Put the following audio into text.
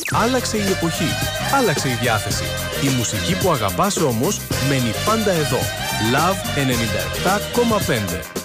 Άλλαξε η εποχή, άλλαξε η διάθεση. Η μουσική που αγαπάς όμως μένει πάντα εδώ. Love 97,5.